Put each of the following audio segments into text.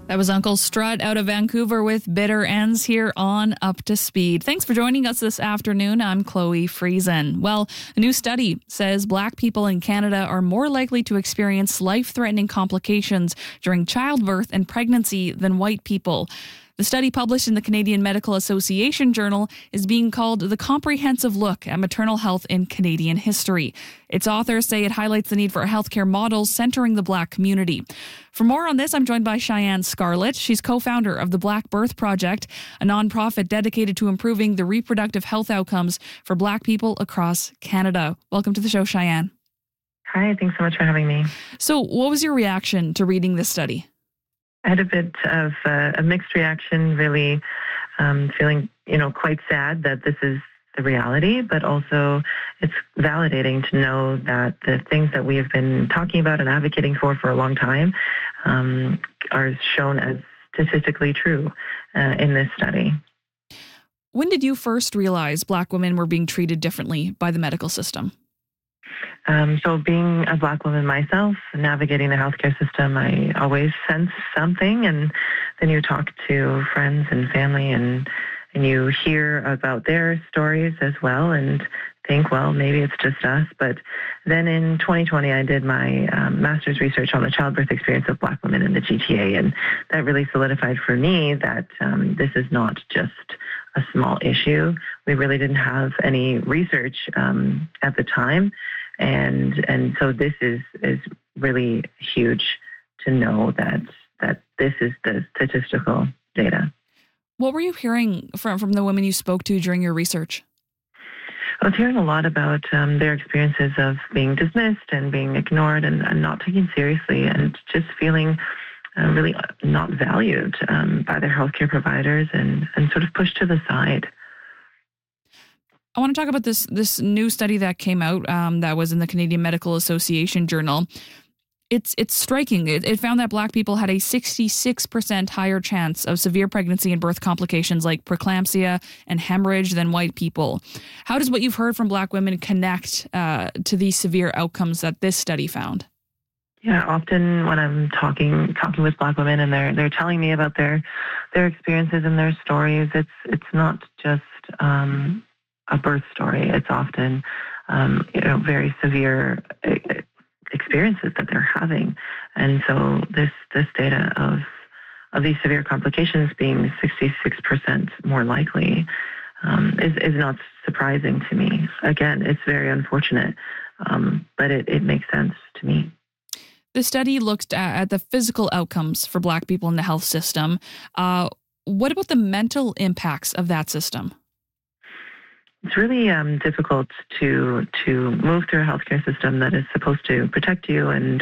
That was Uncle Strut out of Vancouver with Bitter Ends here on Up to Speed. Thanks for joining us this afternoon. I'm Chloe Friesen. Well, a new study says Black people in Canada are more likely to experience life-threatening complications during childbirth and pregnancy than white people. The study, published in the Canadian Medical Association Journal, is being called The Comprehensive Look at Maternal Health in Canadian History. Its authors say it highlights the need for healthcare models centering the Black community. For more on this, I'm joined by Cheyenne Scarlett. She's co-founder of the Black Birth Project, a nonprofit dedicated to improving the reproductive health outcomes for Black people across Canada. Welcome to the show, Cheyenne. Hi, thanks so much for having me. So what was your reaction to reading this study? I had a bit of a mixed reaction, really feeling, quite sad that this is the reality, but also it's validating to know that the things that we have been talking about and advocating for a long time are shown as statistically true in this study. When did you first realize Black women were being treated differently by the medical system? So being a Black woman myself, navigating the healthcare system, I always sense something. And then you talk to friends and family and you hear about their stories as well and think, well, maybe it's just us. But then in 2020, I did my master's research on the childbirth experience of Black women in the GTA. And that really solidified for me that this is not just a small issue. We really didn't have any research at the time. And so this is really huge to know that this is the statistical data. What were you hearing from the women you spoke to during your research? I was hearing a lot about their experiences of being dismissed and being ignored and not taken seriously and just feeling really not valued by their healthcare providers and sort of pushed to the side. I want to talk about this new study that came out that was in the Canadian Medical Association Journal. It's striking. It found that Black people had a 66% higher chance of severe pregnancy and birth complications like preeclampsia and hemorrhage than white people. How does what you've heard from Black women connect to these severe outcomes that this study found? Yeah, often when I'm talking with Black women and they're telling me about their experiences and their stories, it's not just a birth story. It's often, very severe experiences that they're having. And so this data of these severe complications being 66% more likely is not surprising to me. Again, it's very unfortunate, but it makes sense to me. The study looked at the physical outcomes for Black people in the health system. What about the mental impacts of that system? It's really difficult to move through a healthcare system that is supposed to protect you and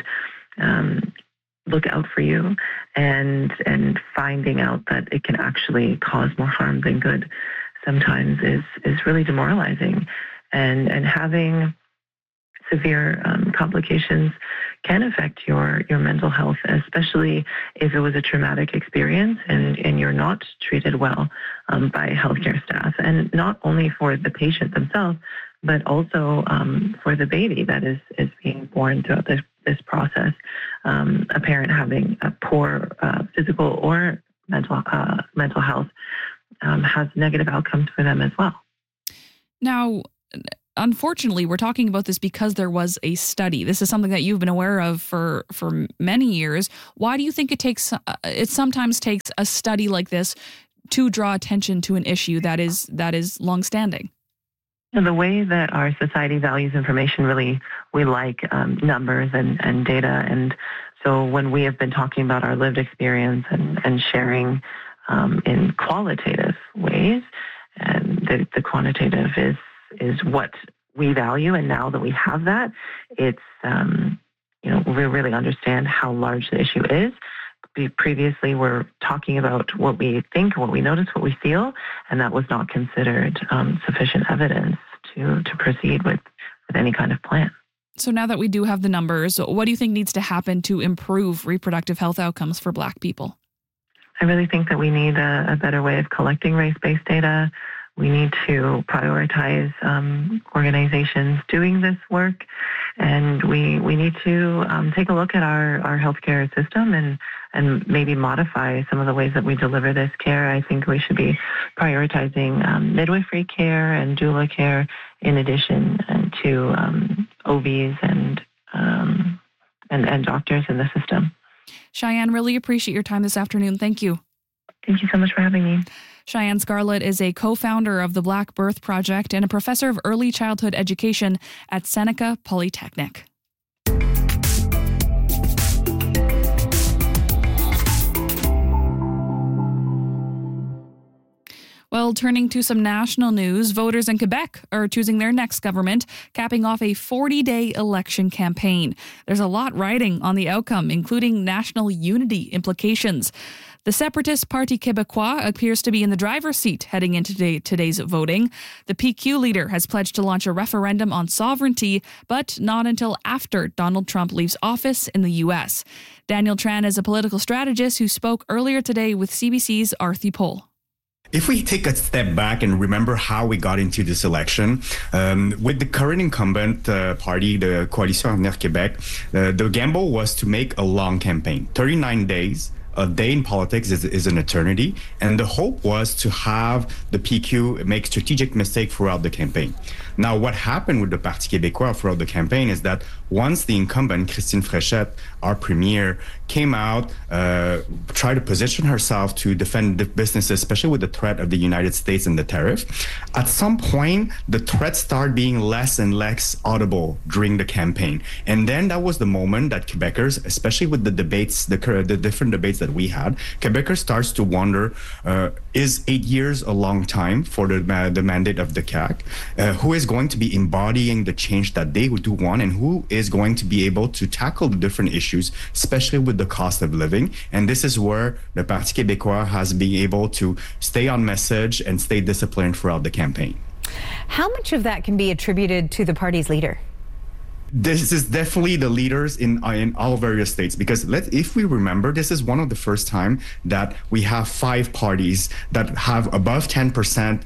look out for you, and finding out that it can actually cause more harm than good sometimes is really demoralizing. And having severe complications can affect your mental health, especially if it was a traumatic experience and you're not treated well by healthcare staff. And not only for the patient themselves, but also for the baby that is being born throughout this process. A parent having a poor physical or mental health has negative outcomes for them as well. Now, unfortunately, we're talking about this because there was a study. This is something that you've been aware of for many years. Why do you think it sometimes takes a study like this to draw attention to an issue that is longstanding? And the way that our society values information, really, we like numbers and data. And so when we have been talking about our lived experience and sharing in qualitative ways, and the quantitative is what we value. And now that we have that, it's, we really understand how large the issue is. Previously, we're talking about what we think, what we notice, what we feel, and that was not considered sufficient evidence to proceed with any kind of plan. So now that we do have the numbers, what do you think needs to happen to improve reproductive health outcomes for Black people? I really think that we need a better way of collecting race-based data. we need to prioritize organizations doing this work, and we need to take a look at our healthcare system and maybe modify some of the ways that we deliver this care. I think we should be prioritizing midwifery care and doula care in addition to OBs and doctors in the system. Cheyenne, really appreciate your time this afternoon. Thank you. Thank you so much for having me. Cheyenne Scarlett is a co-founder of the Black Birth Project and a professor of early childhood education at Seneca Polytechnic. Well, turning to some national news, voters in Quebec are choosing their next government, capping off a 40-day election campaign. There's a lot riding on the outcome, including national unity implications. The separatist Parti Québécois appears to be in the driver's seat heading into today's voting. The PQ leader has pledged to launch a referendum on sovereignty, but not until after Donald Trump leaves office in the U.S. Daniel Tran is a political strategist who spoke earlier today with CBC's Arthi Pole. If we take a step back and remember how we got into this election, with the current incumbent party, the Coalition Avenir Québec, the gamble was to make a long campaign, 39 days. A day in politics is an eternity, and the hope was to have the PQ make strategic mistakes throughout the campaign. Now, what happened with the Parti Québécois throughout the campaign is that once the incumbent, Christine Fréchette, our premier, came out, tried to position herself to defend the businesses, especially with the threat of the United States and the tariff, at some point, the threat started being less and less audible during the campaign. And then that was the moment that Quebecers, especially with the debates, the different debates that we had, Quebecers starts to wonder, is 8 years a long time for the mandate of the CAQ? Who is going to be embodying the change that they do want, and who is going to be able to tackle the different issues, especially with the cost of living? And this is where the Parti Québécois has been able to stay on message and stay disciplined throughout the campaign. How much of that can be attributed to the party's leader? This is definitely the leaders in all various states, because if we remember, this is one of the first time that we have 5 parties that have above 10%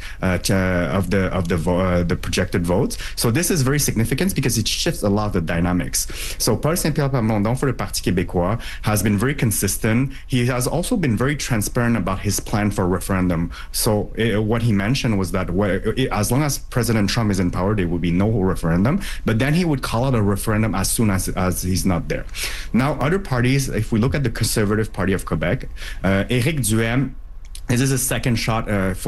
of the projected votes. So this is very significant because it shifts a lot of the dynamics. So Paul Saint-Pierre Plamondon for the Parti Québécois has been very consistent. He has also been very transparent about his plan for a referendum. So what he mentioned was that as long as President Trump is in power, there will be no referendum. But then he would call out a referendum as soon as he's not there. Now, other parties, if we look at the Conservative Party of Quebec, Éric Duhaime, this is a second shot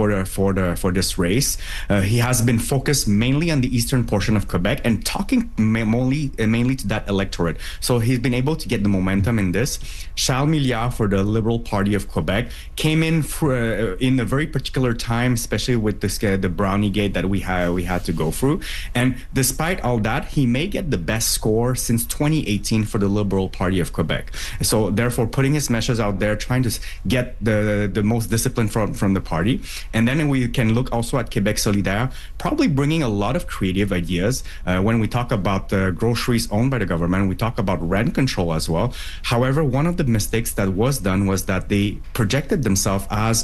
for this race. He has been focused mainly on the eastern portion of Quebec and talking mainly to that electorate. So he's been able to get the momentum in this. Charles Milliard for the Liberal Party of Quebec came in in a very particular time, especially with the Brownie Gate that we had to go through. And despite all that, he may get the best score since 2018 for the Liberal Party of Quebec. So therefore, putting his message out there, trying to get the most discipline from the party. And then we can look also at Québec Solidaire, probably bringing a lot of creative ideas. When we talk about groceries owned by the government, we talk about rent control as well. However, one of the mistakes that was done was that they projected themselves as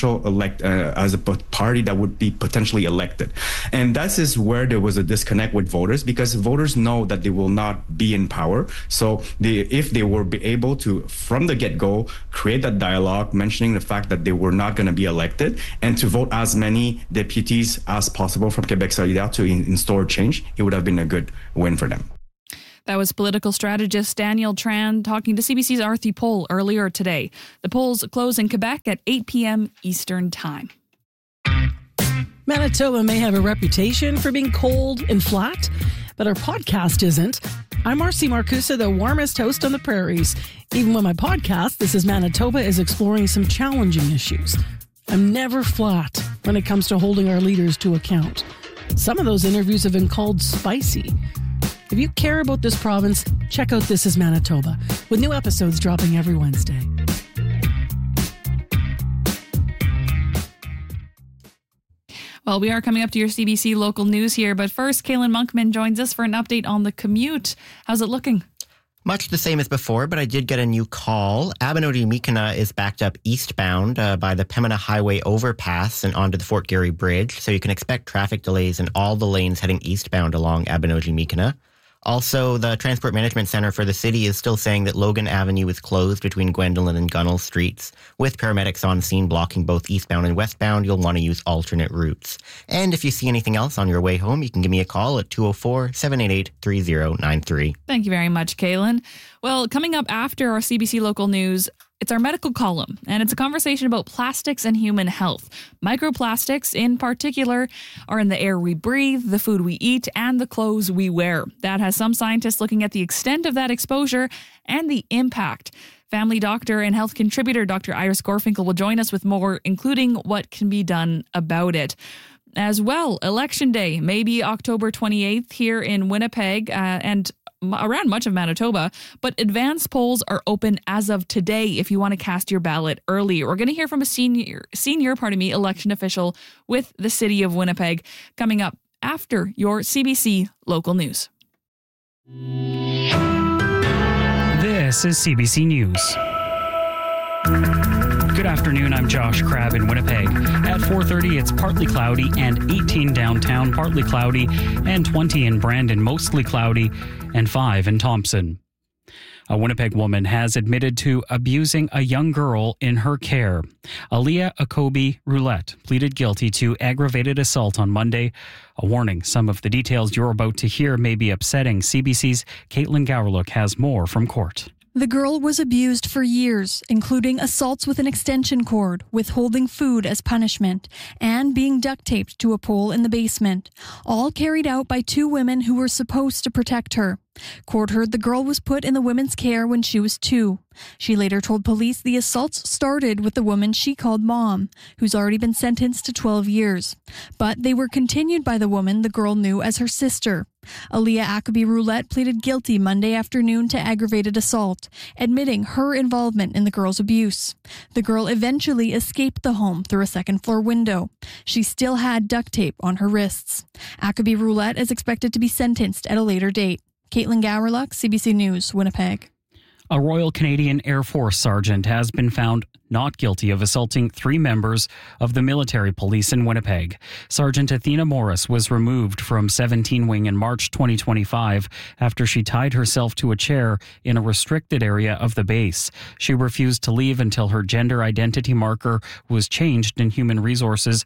as a party that would be potentially elected. And that is where there was a disconnect with voters, because voters know that they will not be in power. So if they were able to, from the get-go, create that dialogue, mentioning the fact that they were not going to be elected, and to vote as many deputies as possible from Québec Solidaire to install change, it would have been a good win for them. That was political strategist Daniel Tran talking to CBC's Arthi Pole earlier today. The polls close in Quebec at 8 p.m. Eastern Time. Manitoba may have a reputation for being cold and flat, but our podcast isn't. I'm Marcy Marcusa, the warmest host on the prairies. Even when my podcast, This is Manitoba, is exploring some challenging issues. I'm never flat when it comes to holding our leaders to account. Some of those interviews have been called spicy. If you care about this province, check out This is Manitoba, with new episodes dropping every Wednesday. Well, we are coming up to your CBC local news here, but first, Kaylin Monkman joins us for an update on the commute. How's it looking? Much the same as before, but I did get a new call. Abinogi-Mikina is backed up eastbound by the Pembina Highway overpass and onto the Fort Garry Bridge, so you can expect traffic delays in all the lanes heading eastbound along Abinogi-Mikina. Also, the Transport Management Center for the city is still saying that Logan Avenue is closed between Gwendolyn and Gunnell Streets. With paramedics on scene blocking both eastbound and westbound, you'll want to use alternate routes. And if you see anything else on your way home, you can give me a call at 204-788-3093. Thank you very much, Kaylin. Well, coming up after our CBC Local News, it's our medical column, and it's a conversation about plastics and human health. Microplastics, in particular, are in the air we breathe, the food we eat, and the clothes we wear. That has some scientists looking at the extent of that exposure and the impact. Family doctor and health contributor Dr. Iris Gorfinkel will join us with more, including what can be done about it. As well, Election Day, maybe October 28th here in Winnipeg, and around much of Manitoba, but advance polls are open as of today if you want to cast your ballot early. We're going to hear from a senior election official with the city of Winnipeg coming up after your CBC Local News. This is CBC News. Good afternoon, I'm Josh Crabb in Winnipeg. At 4:30, it's partly cloudy and 18 downtown, partly cloudy, and 20 in Brandon, mostly cloudy, and 5 in Thompson. A Winnipeg woman has admitted to abusing a young girl in her care. Aaliyah Akobi Roulette pleaded guilty to aggravated assault on Monday. A warning, some of the details you're about to hear may be upsetting. CBC's Caitlin Gowerlook has more from court. The girl was abused for years, including assaults with an extension cord, withholding food as punishment, and being duct taped to a pole in the basement, all carried out by 2 women who were supposed to protect her. Court heard the girl was put in the women's care when she was 2. She later told police the assaults started with the woman she called Mom, who's already been sentenced to 12 years. But they were continued by the woman the girl knew as her sister. Aaliyah Akobi Roulette pleaded guilty Monday afternoon to aggravated assault, admitting her involvement in the girl's abuse. The girl eventually escaped the home through a second-floor window. She still had duct tape on her wrists. Akobi Roulette is expected to be sentenced at a later date. Caitlin Gowerlock, CBC News, Winnipeg. A Royal Canadian Air Force sergeant has been found not guilty of assaulting 3 members of the military police in Winnipeg. Sergeant Athena Morris was removed from 17 Wing in March 2025 after she tied herself to a chair in a restricted area of the base. She refused to leave until her gender identity marker was changed in human resources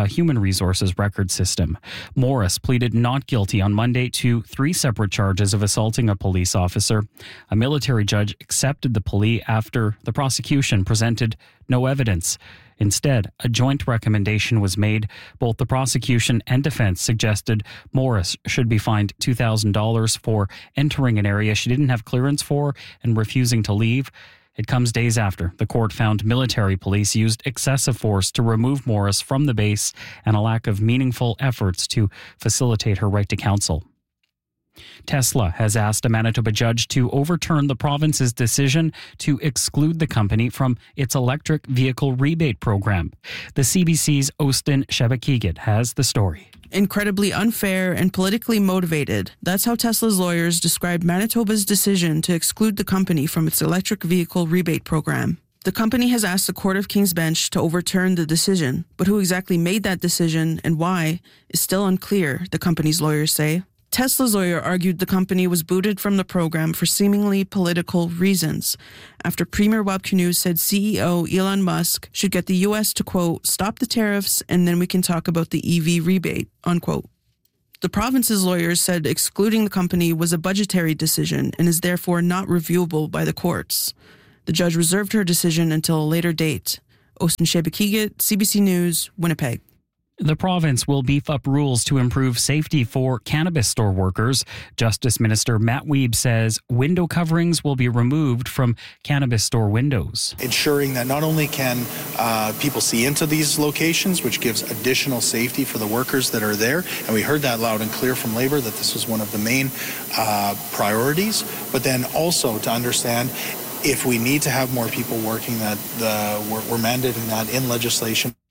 record system. Morris pleaded not guilty on Monday to 3 separate charges of assaulting a police officer. A military judge accepted the plea after the prosecution presented no evidence. Instead, a joint recommendation was made. Both the prosecution and defense suggested Morris should be fined $2,000 for entering an area she didn't have clearance for and refusing to leave. It comes days after the court found military police used excessive force to remove Morris from the base and a lack of meaningful efforts to facilitate her right to counsel. Tesla has asked a Manitoba judge to overturn the province's decision to exclude the company from its electric vehicle rebate program. The CBC's Austin Shebekigat has the story. Incredibly unfair and politically motivated. That's how Tesla's lawyers described Manitoba's decision to exclude the company from its electric vehicle rebate program. The company has asked the Court of King's Bench to overturn the decision, but who exactly made that decision and why is still unclear, the company's lawyers say. Tesla's lawyer argued the company was booted from the program for seemingly political reasons, after Premier Bob Canoe said CEO Elon Musk should get the U.S. to, quote, stop the tariffs and then we can talk about the EV rebate, unquote. The province's lawyers said excluding the company was a budgetary decision and is therefore not reviewable by the courts. The judge reserved her decision until a later date. Austin Shebekigat, CBC News, Winnipeg. The province will beef up rules to improve safety for cannabis store workers. Justice Minister Matt Wiebe says window coverings will be removed from cannabis store windows. Ensuring that not only can people see into these locations, which gives additional safety for the workers that are there, and we heard that loud and clear from Labour that this was one of the main priorities, but then also to understand if we need to have more people working, that we're mandating that in legislation.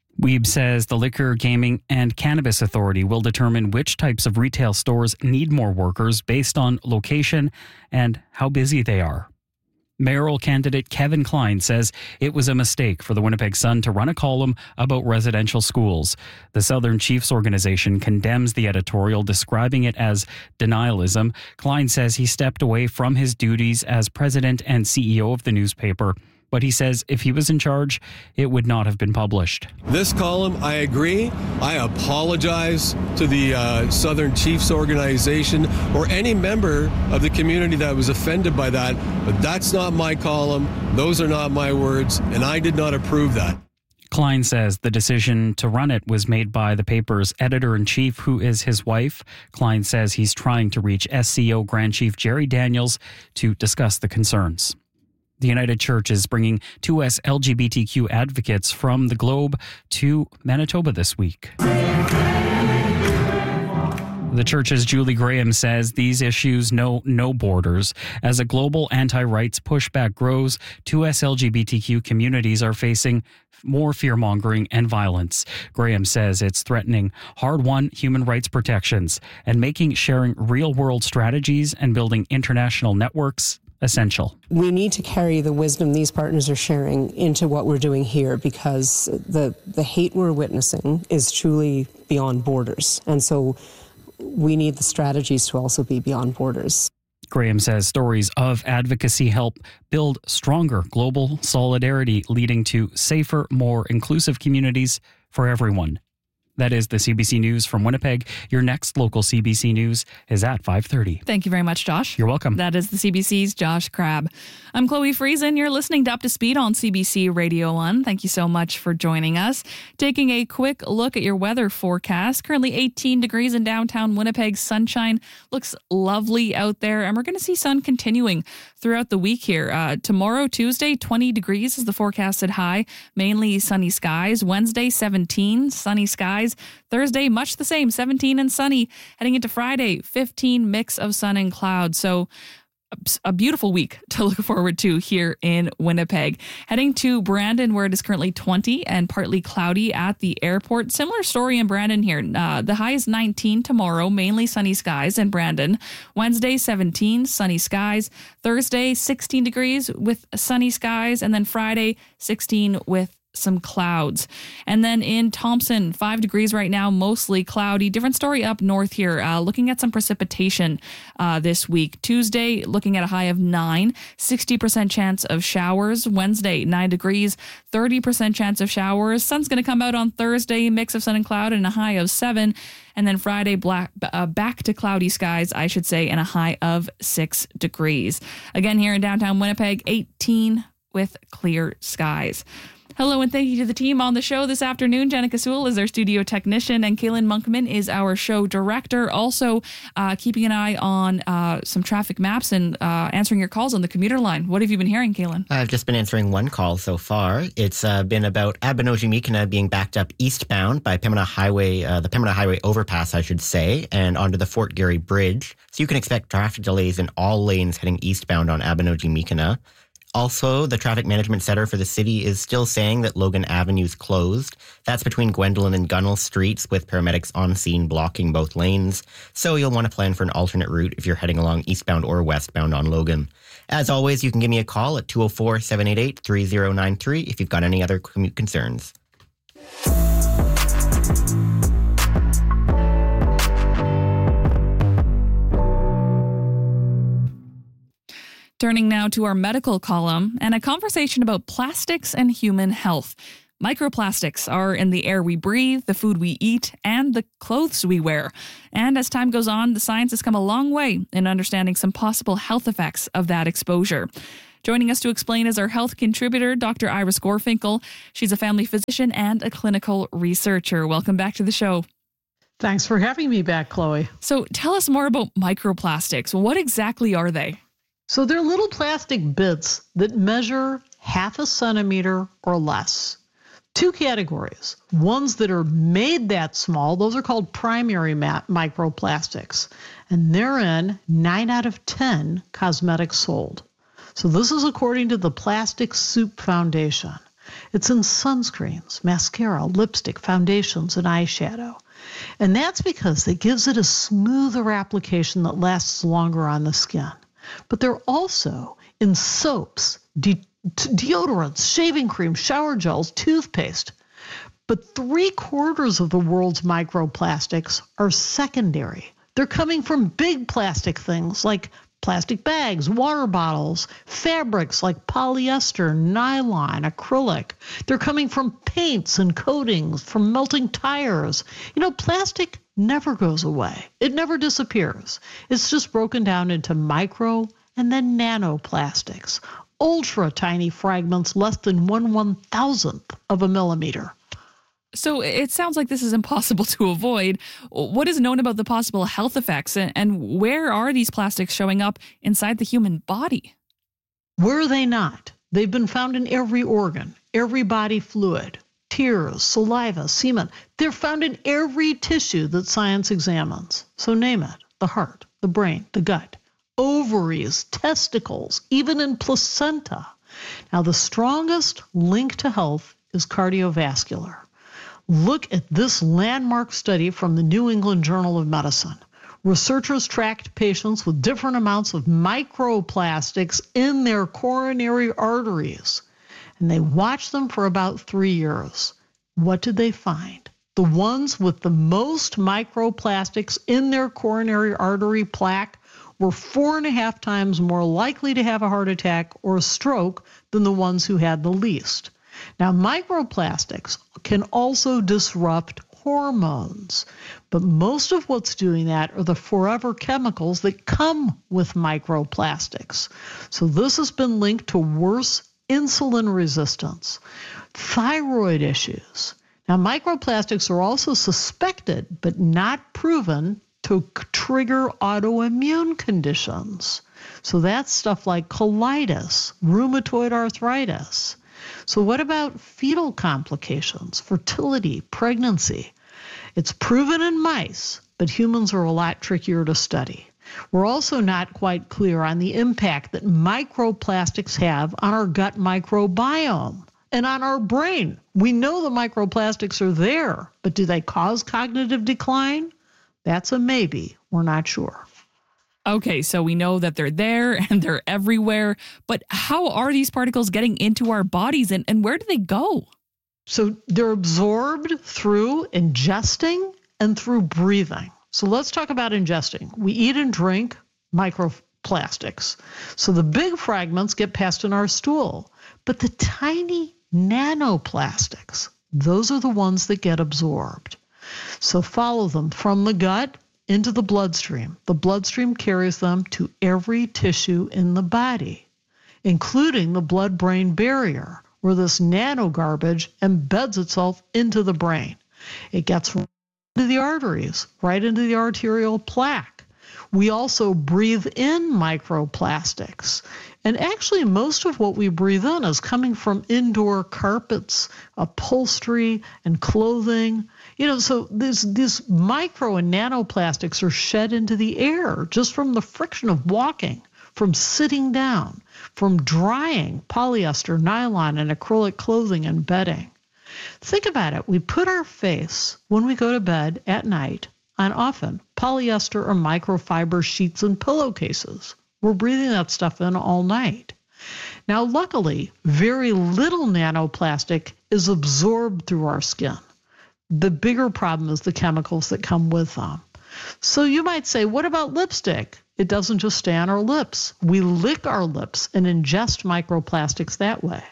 Wiebe says the Liquor, Gaming and Cannabis Authority will determine which types of retail stores need more workers based on location and how busy they are. Mayoral candidate Kevin Klein says it was a mistake for the Winnipeg Sun to run a column about residential schools. The Southern Chiefs organization condemns the editorial, describing it as denialism. Klein says he stepped away from his duties as president and CEO of the newspaper, but he says if he was in charge, it would not have been published. This column, I agree. I apologize to the Southern Chiefs organization or any member of the community that was offended by that, but that's not my column. Those are not my words, and I did not approve that. Klein says the decision to run it was made by the paper's editor-in-chief, who is his wife. Klein says he's trying to reach SCO Grand Chief Jerry Daniels to discuss the concerns. The United Church is bringing 2S LGBTQ advocates from the globe to Manitoba this week. The church's Julie Graham says these issues know no borders. As a global anti-rights pushback grows, 2S LGBTQ communities are facing more fear-mongering and violence. Graham says it's threatening hard-won human rights protections and making sharing real-world strategies and building international networks essential. We need to carry the wisdom these partners are sharing into what we're doing here, because the hate we're witnessing is truly beyond borders. And so we need the strategies to also be beyond borders. Graham says stories of advocacy help build stronger global solidarity, leading to safer, more inclusive communities for everyone. That is the CBC News from Winnipeg. Your next local CBC News is at 5:30. Thank you very much, Josh. You're welcome. That is the CBC's Josh Crabb. I'm Chloe Friesen. You're listening to Up to Speed on CBC Radio 1. Thank you so much for joining us. Taking a quick look at your weather forecast. Currently 18 degrees in downtown Winnipeg. Sunshine looks lovely out there, and we're going to see sun continuing throughout the week here. Tomorrow, Tuesday, 20 degrees is the forecasted high. Mainly sunny skies. Wednesday, 17, sunny skies. Thursday, much the same, 17 and sunny. Heading into Friday, 15, mix of sun and clouds. So a beautiful week to look forward to here in Winnipeg. Heading to Brandon, where it is currently 20 and partly cloudy at the airport. Similar story in Brandon here. The high is 19 tomorrow, mainly sunny skies in Brandon. Wednesday, 17, sunny skies. Thursday, 16 degrees with sunny skies. And then Friday, 16 with some clouds. And then in Thompson, 5 degrees right now, mostly cloudy. Different story up north here, looking at some precipitation this week. Tuesday, looking at a high of 9, 60% chance of showers. Wednesday, 9 degrees, 30% chance of showers. Sun's going to come out on Thursday, mix of sun and cloud, and a high of 7. And then Friday, back to cloudy skies, I should say, and a high of 6 degrees. Again, here in downtown Winnipeg, 18 with clear skies. Hello and thank you to the team on the show this afternoon. Jenica Sewell is our studio technician and Kaylin Monkman is our show director. Also keeping an eye on some traffic maps and answering your calls on the commuter line. What have you been hearing, Kaylin? I've just been answering one call so far. It's been about Abinogi-Meekina being backed up eastbound by Pembina Highway, the Pembina Highway overpass, I should say, and onto the Fort Garry Bridge. So you can expect traffic delays in all lanes heading eastbound on Abinogi-Meekina. Also, the Traffic Management Center for the city is still saying that Logan Avenue is closed. That's between Gwendolyn and Gunnell Streets, with paramedics on scene blocking both lanes. So you'll want to plan for an alternate route if you're heading along eastbound or westbound on Logan. As always, you can give me a call at 204-788-3093 if you've got any other commute concerns. Turning now to our medical column and a conversation about plastics and human health. Microplastics are in the air we breathe, the food we eat, and the clothes we wear. And as time goes on, the science has come a long way in understanding some possible health effects of that exposure. Joining us to explain is our health contributor, Dr. Iris Gorfinkel. She's a family physician and a clinical researcher. Welcome back to the show. Thanks for having me back, Chloe. So tell us more about microplastics. What exactly are they? So they're little plastic bits that measure 0.5 centimeter or less. Two categories. Ones that are made that small, those are called primary microplastics. And they're in 9 out of 10 cosmetics sold. So this is according to the Plastic Soup Foundation. It's in sunscreens, mascara, lipstick, foundations, and eyeshadow. And that's because it gives it a smoother application that lasts longer on the skin. But they're also in soaps, deodorants, shaving cream, shower gels, toothpaste. But 3/4 of the world's microplastics are secondary. They're coming from big plastic things like plastic bags, water bottles, fabrics like polyester, nylon, acrylic. They're coming from paints and coatings, from melting tires. Plastic never goes away. It never disappears. It's just broken down into micro and then nanoplastics, ultra tiny fragments less than 1/1000th of a millimeter. So it sounds like this is impossible to avoid. What is known about the possible health effects, and where are these plastics showing up inside the human body? Where are they not? They've been found in every organ, every body fluid, tears, saliva, semen. They're found in every tissue that science examines. So name it: the heart, the brain, the gut, ovaries, testicles, even in placenta. Now, the strongest link to health is cardiovascular. Look at this landmark study from the New England Journal of Medicine. Researchers tracked patients with different amounts of microplastics in their coronary arteries, and they watched them for about 3 years. What did they find? The ones with the most microplastics in their coronary artery plaque were 4.5 times more likely to have a heart attack or a stroke than the ones who had the least. Now, microplastics can also disrupt hormones, but most of what's doing that are the forever chemicals that come with microplastics. So this has been linked to worse insulin resistance, thyroid issues. Now, microplastics are also suspected, but not proven, to trigger autoimmune conditions. So that's stuff like colitis, rheumatoid arthritis. So what about fetal complications, fertility, pregnancy? It's proven in mice, but humans are a lot trickier to study. We're also not quite clear on the impact that microplastics have on our gut microbiome and on our brain. We know the microplastics are there, but do they cause cognitive decline? That's a maybe. We're not sure. Okay, so we know that they're there and they're everywhere, but how are these particles getting into our bodies and where do they go? So they're absorbed through ingesting and through breathing. So let's talk about ingesting. We eat and drink microplastics. So the big fragments get passed in our stool, but the tiny nanoplastics, those are the ones that get absorbed. So follow them from the gut into the bloodstream. The bloodstream carries them to every tissue in the body, including the blood-brain barrier, where this nano garbage embeds itself into the brain. It gets right into the arteries, right into the arterial plaque. We also breathe in microplastics. And actually, most of what we breathe in is coming from indoor carpets, upholstery, and clothing. So these micro and nanoplastics are shed into the air just from the friction of walking, from sitting down, from drying polyester, nylon, and acrylic clothing and bedding. Think about it. We put our face, when we go to bed at night, on often polyester or microfiber sheets and pillowcases. We're breathing that stuff in all night. Now, luckily, very little nanoplastic is absorbed through our skin. The bigger problem is the chemicals that come with them. So you might say, what about lipstick? It doesn't just stay on our lips. We lick our lips and ingest microplastics that way.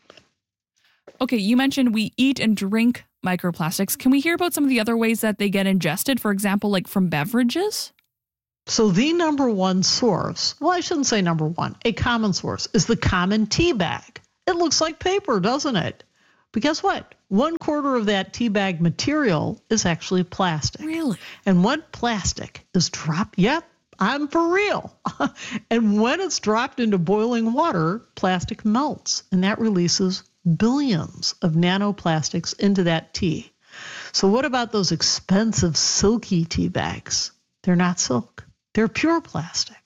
Okay, you mentioned we eat and drink microplastics. Can we hear about some of the other ways that they get ingested? For example, like from beverages? So the number one source, well, I shouldn't say number one, a common source is the common tea bag. It looks like paper, doesn't it? But guess what? 1/4 of that tea bag material is actually plastic. Really? And when plastic is dropped, yep, I'm for real. And when it's dropped into boiling water, plastic melts, and that releases billions of nanoplastics into that tea. So what about those expensive silky tea bags? They're not silk. They're pure plastic.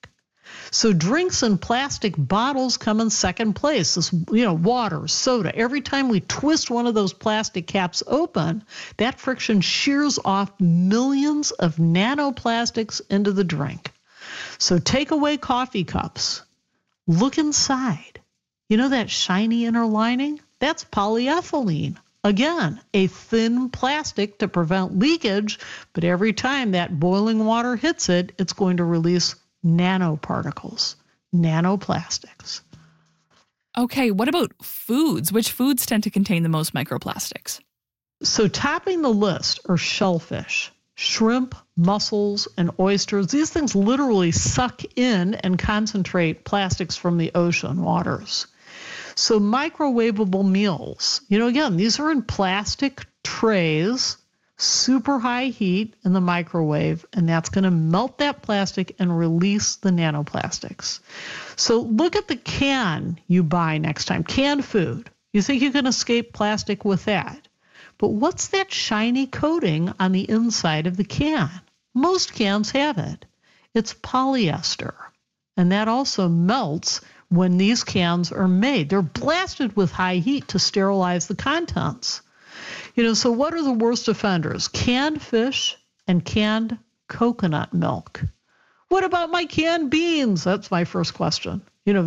So drinks in plastic bottles come in second place. This, water, soda. Every time we twist one of those plastic caps open, that friction shears off millions of nanoplastics into the drink. So take away coffee cups. Look inside. You know that shiny inner lining? That's polyethylene. Again, a thin plastic to prevent leakage, but every time that boiling water hits it, it's going to release nanoparticles, nanoplastics. Okay, what about foods? Which foods tend to contain the most microplastics? So topping the list are shellfish, shrimp, mussels, and oysters. These things literally suck in and concentrate plastics from the ocean waters. So microwavable meals, again, these are in plastic trays, super high heat in the microwave, and that's going to melt that plastic and release the nanoplastics. So look at the can you buy next time, canned food. You think you can escape plastic with that. But what's that shiny coating on the inside of the can? Most cans have it. It's polyester, and that also melts when these cans are made. They're blasted with high heat to sterilize the contents. So what are the worst offenders? Canned fish and canned coconut milk. What about my canned beans? That's my first question.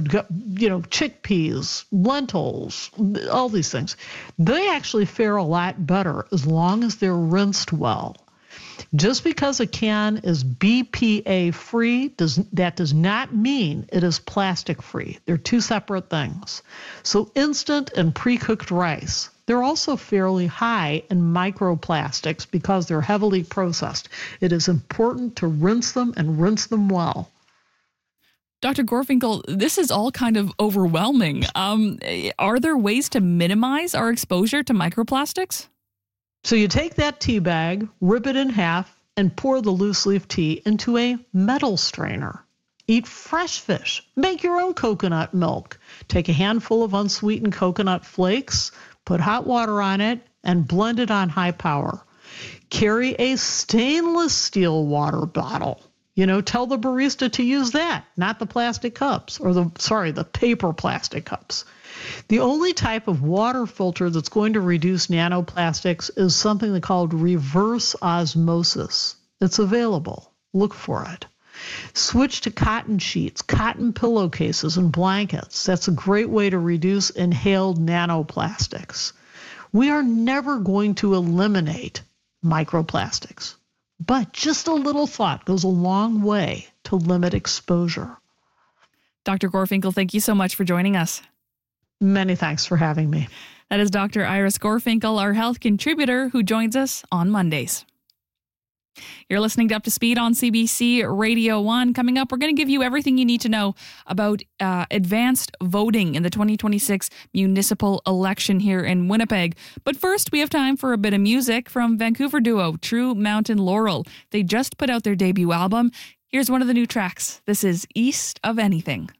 Chickpeas, lentils, all these things. They actually fare a lot better as long as they're rinsed well. Just because a can is BPA free, that does not mean it is plastic free. They're two separate things. So instant and pre-cooked rice, they're also fairly high in microplastics because they're heavily processed. It is important to rinse them and rinse them well. Dr. Gorfinkel, this is all kind of overwhelming. Are there ways to minimize our exposure to microplastics? So you take that tea bag, rip it in half, and pour the loose leaf tea into a metal strainer. Eat fresh fish. Make your own coconut milk. Take a handful of unsweetened coconut flakes, put hot water on it, and blend it on high power. Carry a stainless steel water bottle. Tell the barista to use that, not the plastic cups, the paper plastic cups. The only type of water filter that's going to reduce nanoplastics is something called reverse osmosis. It's available. Look for it. Switch to cotton sheets, cotton pillowcases, and blankets. That's a great way to reduce inhaled nanoplastics. We are never going to eliminate microplastics, but just a little thought goes a long way to limit exposure. Dr. Gorfinkel, thank you so much for joining us. Many thanks for having me. That is Dr. Iris Gorfinkel, our health contributor, who joins us on Mondays. You're listening to Up to Speed on CBC Radio 1. Coming up, we're going to give you everything you need to know about advanced voting in the 2026 municipal election here in Winnipeg. But first, we have time for a bit of music from Vancouver duo True Mountain Laurel. They just put out their debut album. Here's one of the new tracks. This is East of Anything.